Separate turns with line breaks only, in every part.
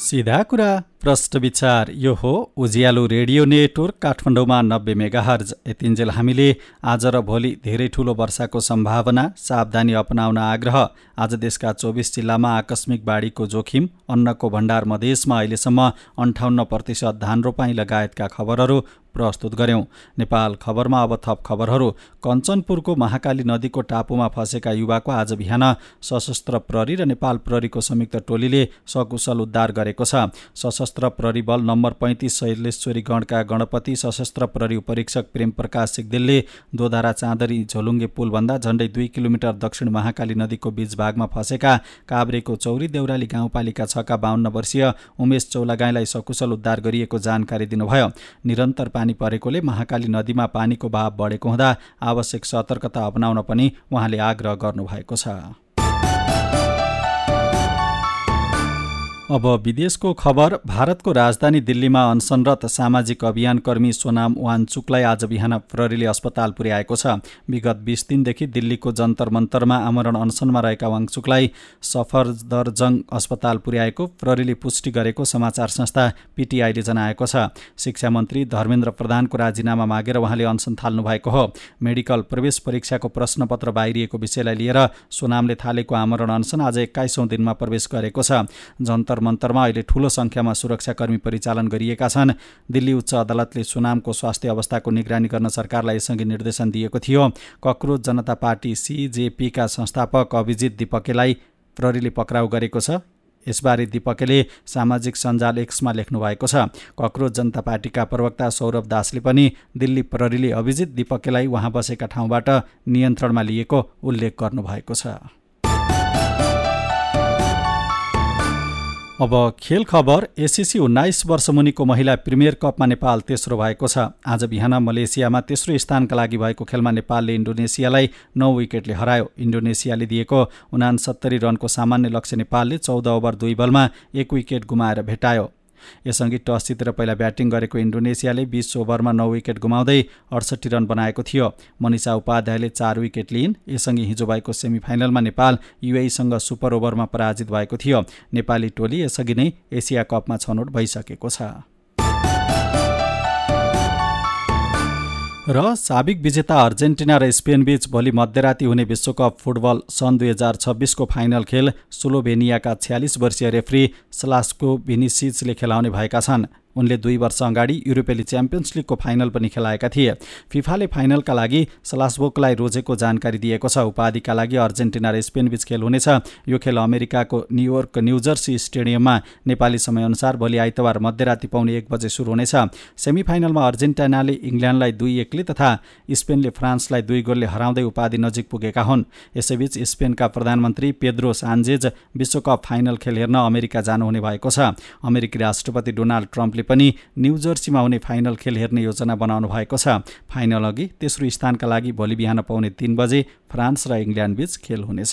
सीधा कुरा प्रश्न विचार यो हो उज्यालो रेडियो नेटवर्क काठमाडौँमा 90 मेगाहर्ज। यतिन्जेल हामीले आज र भोलि धेरै ठूलो वर्षाको सम्भावना, सावधानी अपनाउन आग्रह, आज देशका 24 जिल्लामा आकस्मिक बाढीको जोखिम, अन्नको भण्डार मधेसमा अहिलेसम्म 58% धान रोपाई लगायतका खबरहरू प्रस्तुत गर्यौं। नेपाल खबरमा अब थप खबरहरू। कञ्चनपुरको महाकाली नदीको टापुमा फँसेका युवाको आज बिहान सशस्त्र प्रहरी र नेपाल प्रहरीको संयुक्त टोलीले सकुशल उद्धार गरेको छ। सशस्त्र प्रहरी बल नम्बर 35 शैलेश्वरी गणका गणपति सशस्त्र प्रहरी उपरीक्षक प्रेम प्रकाश सिगदेलले दोधारा चाँदरी झोलुङ्गे पुलभन्दा झण्डै 2 किलोमिटर दक्षिण महाकाली नदीको बीच भागमा फँसेका काभ्रेको चौरी देउराली गाउँपालिका 6 का 52 वर्षीय उमेश चौलागाईलाई सकुशल उद्धार गरिएको जानकारी दिनुभयो। निरन्तर पानी परेकोले महाकाली नदीमा पानीको बहाव बढेको हुँदा आवश्यक सतर्कता अपनाउन पनि उहाँले आग्रह गर्नुभएको छ। अब विदेशको खबर। भारतको राजधानी दिल्लीमा अनसनरत सामाजिक अभियान कर्मी सोनाम वाङचुकलाई आज बिहान प्रहरीले अस्पताल पुर्याएको छ। विगत 20 दिनदेखि दिल्लीको जन्तर मन्तरमा आमरण अनसनमा रहेका वाङचुकलाई सफदरजङ अस्पताल पुर्याएको प्रहरीले पुष्टि गरेको समाचार संस्था पीटीआईले जनाएको छ। शिक्षा मन्त्री धर्मेन्द्र प्रधानको राजीनामा मागेर उहाँले अनसन थाल्नु भएको हो। मेडिकल प्रवेश परीक्षाको प्रश्नपत्र बाहिरिएको विषयलाई लिएर सोनामले थालेको आमरण अनसन आज 21औं दिनमा प्रवेश गरेको छ। जन्तर मन्तरमा अहिले ठूलो संख्यामा सुरक्षाकर्मी परिचालन गरिएका छन्। दिल्ली उच्च अदालतले सोनामको स्वास्थ्य अवस्थाको निगरानी गर्न सरकारलाई यसअघि निर्देशन दिएको थियो। कक्रोच जनता पार्टी सीजेपीका संस्थापक अभिजित दीपकेलाई प्रहरीले पक्राउ गरेको छ। यसबारे दीपकेले सामाजिक सञ्जाल एक्समा लेख्नु भएको छ। कक्रोच जनता पार्टीका प्रवक्ता सौरभ दासले पनि दिल्ली प्रहरीले अभिजित दीपकेलाई उहाँ बसेका ठाउँबाट नियन्त्रणमा लिएको उल्लेख गर्नुभएको छ। अब खेल खबर। एससीसी 19 वर्ष मुनिको महिला प्रिमियर कपमा नेपाल तेस्रो भएको छ। आज बिहान मलेसियामा तेस्रो स्थानका लागि भएको खेलमा नेपालले इन्डोनेसियालाई 9 विकेटले हरायो। इन्डोनेसियाले दिएको 69 रनको सामान्य लक्ष्य नेपालले 14 ओभर 2 बलमा 1 विकेट गुमाएर भेटायो। यसअघि टस जितेर पहिला ब्याटिङ गरेको इन्डोनेसियाले 20 ओभरमा 9 विकेट गुमाउँदै 68 रन बनाएको थियो। मनिषा उपाध्यायले 4 विकेट लिइन्। यसअघि हिजो भएको सेमिफाइनलमा नेपाल युएईसँग सुपर ओभरमा पराजित भएको थियो। नेपाली टोली यसअघि नै एसिया कपमा छनौट भइसकेको छ। र साबिक विजेता अर्जेन्टिना र स्पेन बीच भोलि मध्यराती हुने विश्वकप फुटबल सन् 2026 को फाइनल खेल स्लोभेनियाका 46 वर्षीय रेफ्री स्लास्को भिनिसिचले खेलाउने भएका छन्। उनले 2 वर्ष अगाडि युरोपेली च्याम्पियन्स लिगको फाइनल पनि खेलाएका थिए। फिफाले फाइनलका लागि स्लास्बोकलाई रोजेको जानकारी दिएको छ। उपाधिका लागि अर्जेन्टिना र स्पेन बीच खेल हुनेछ। यो खेल अमेरिकाको न्युयोर्क न्युजर्सी स्टेडियममा नेपाली समयअनुसार भोलि आइतबार मध्यराती पाउने 1 बजे सुरु हुनेछ। सेमिफाइनलमा अर्जेन्टिनाले इङ्ल्यान्डलाई 2-1ले तथा स्पेनले फ्रान्सलाई 2 गोलले हराउँदै उपाधि नजिक पुगेका हुन्। यसैबीच स्पेनका प्रधानमन्त्री पेद्रो सान्चेज विश्वकप फाइनल खेल हेर्न अमेरिका जानुहुने भएको छ। अमेरिकी राष्ट्रपति डोनाल्ड ट्रम्पले पनि न्युजर्सीमा हुने फाइनल खेल हेर्ने योजना बनाउनु भएको छ। फाइनल अघि तेस्रो स्थानका लागि भोलि बिहान पाउने 3 बजे फ्रान्स र इङ्ल्यान्ड बीच खेल हुनेछ।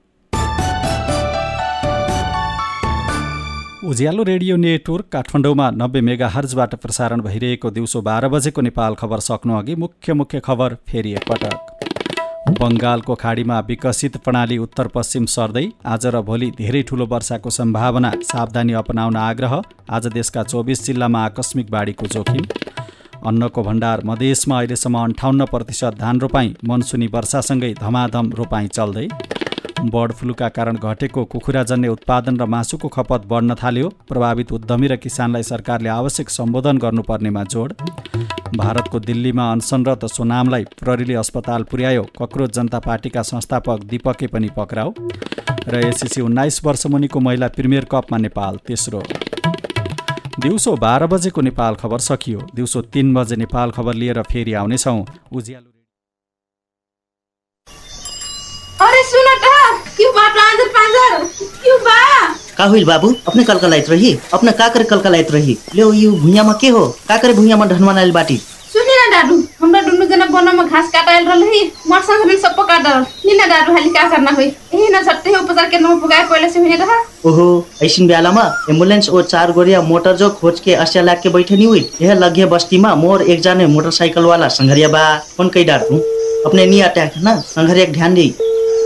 उज्यालो रेडियो नेटवर्क काठमाडौँमा 90 मेगाहर्जबाट प्रसारण भइरहेको दिउँसो 12 बजेको नेपाल खबर सक्नु अघि मुख्य खबर फेरि एकपटक। बङ्गालको खाडीमा विकसित प्रणाली उत्तर पश्चिम सर्दै आज र भोलि धेरै ठूलो वर्षाको सम्भावना, सावधानी अपनाउन आग्रह, आज देशका 24 जिल्लामा आकस्मिक बाढीको जोखिम, अन्नको भण्डार मधेसमा अहिलेसम्म 58% धान रोपाई, मनसुनी वर्षासँगै धमाधम रोपाई चल्दै, बर्ड फ्लूका कारण घटेको कुखुराजन्य उत्पादन र मासुको खपत बढ्न थाल्यो, प्रभावित उद्यमी र किसानलाई सरकारले आवश्यक सम्बोधन गर्नुपर्नेमा जोड, भारतको दिल्लीमा अनसनरत सोनामलाई प्रहरीले अस्पताल पुर्यायो, कक्रोच जनता पार्टीका संस्थापक दीपके पनि पक्राउ, र एससीसी 19 वर्ष मुनिको महिला प्रिमियर कपमा नेपाल तेस्रो। दिउँसो 12 बजेको नेपाल खबर सकियो। दिउँसो 3 बजे नेपाल खबर लिएर फेरि आउनेछौँ। उज्यालो
अरे सुन त क्यों बात पांजर क्यों बा
का हुइल बाबू अपने कलकलाइत रही अपने का करे कलकलाइत रही ले यो भुइया में के हो का करे भुइया में ढनवानाइल बाटी
सुनि ना दादू हमरा दुनु जना बनमा घास काटाइल रहली मर्सा हमें सब काटल नि ना दादू हाली का करना होई एही ना सट्टे उपचार के न पुगाए पहिले से हुने रहा।
ओहो ऐसिन बेलामा एम्बुलेंस और 4 गोरिया मोटर जो खोज के अस्या लाग के बैठे नि हुई यह लगे बस्ती में मोर एक जाने मोटरसाइकिल वाला संघरिया बा कौन कई डार तू अपने नी अटैक ना संघरिया ध्यान दे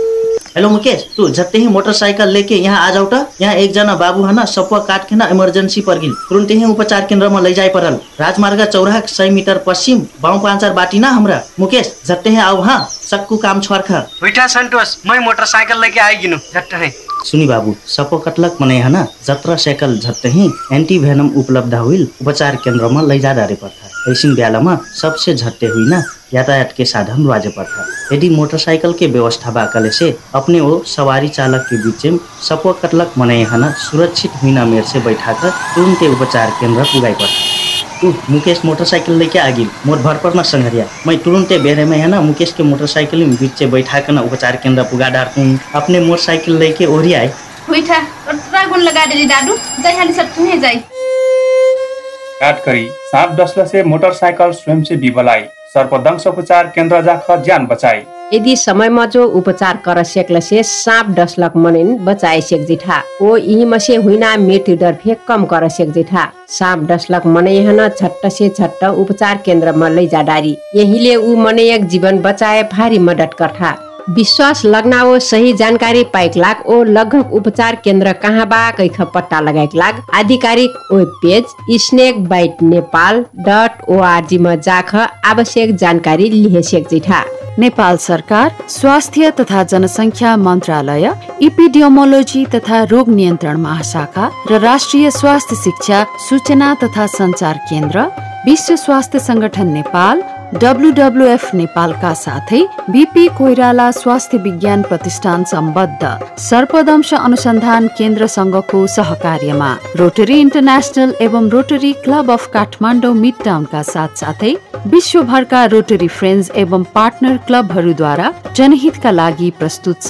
हेलो मुकेश, तू झट्टे ही मोटरसाइकल लेके यहाँ आ जाऊ त। यहाँ एकजना बाबू है ना सपुवा काट के ना इमर्जेंसी पर गिल, तुरंत ही उपचार केंद्र में ले जाए परल। राजमार्ग चौराहा 100 मीटर पश्चिम बाउ पांचर बाटी ना हमरा। मुकेश झट्टे ही आओ, हाँ सक्कू काम छोर्खा।
बैठा संतोष, मैं मोटरसाइकल लेके आइगिनु झट्ट है।
सुनी बाबू, सपो कटलक मने है ना जत्र साइकल झट्टे ही एंटी भेनम उपलब्ध हुई उपचार केंद्र में ले जा डारे पर्था। ऐसी बेला में सबसे झट्टे हुई ना यातायात के साधन राजे पर्था। यदि मोटरसाइकिल के व्यवस्था बाकले से अपने वो सवारी चालक के बीच में सपो कटलक मने है ना सुरक्षित हुई ना मेर से बैठा कर तुरंत उपचार केंद्र पुगाई पर्था। तू मुकेश मोटरसाइकिल लेके आगिल मोर भर पर न संघरिया, मैं तुरंते बेरे में है ना मुकेश के मोटरसाइकिल में बीच से बैठा कर ना उपचार केंद्र पुगा डारतूँ। अपने मोटरसाइकिल लेके ओरी आए
बैठा और तोरा गुण लगा देली दादू, जाई हाली सब तुम्हें जाई।
काट करी सांप डसला से मोटरसाइकिल स्वयं से बिबलाई सर्पदंश उपचार केंद्र जाकर जान बचाई।
यदि समयमा जो उपचार कर सकल से सांप डसलक मनिन बचाए सेक जिठा ओ यही मसे हुइना मृत्यु दर फे कम कर सेक जिठा। सांप डसलक मने हन झट्ट से झट्ट उपचार केंद्र में ले जा डारी, यहीले उ मने एक जीवन बचाए भारी मदद करथा। विश्वास लगना ओ सही जानकारी पाइक लाग ओ लगभग उपचार केंद्र कहाँ बा कैख पट्टा लगाइक लाग आधिकारिक वेब पेज snakebitenepal.org में जाख आवश्यक जानकारी लिहे सेक जिठा।
नेपाल सरकार स्वास्थ्य तथा जनसंख्या मन्त्रालय, इपिडियोमोलोजी तथा रोग नियन्त्रण महाशाखा र राष्ट्रिय स्वास्थ्य शिक्षा सूचना तथा संचार केन्द्र, विश्व स्वास्थ्य संगठन नेपाल, WWF नेपालका साथै बीपी कोइराला स्वास्थ्य विज्ञान प्रतिष्ठान सम्बद्ध सर्पदंश अनुसन्धान केन्द्र संघको सहकार्यमा रोटरी इन्टरनेशनल एवं rotary club of Kathmandu mid टाउनका साथसाथै विश्वभरका रोटरी फ्रेन्ड्स एवं पार्टनर क्लबहरूद्वारा जनहितका लागि प्रस्तुत